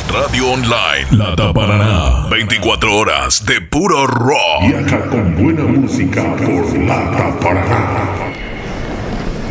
Radio Online Lata Paraná. 24 horas de puro rock. Viaja con buena música por Lata Paraná.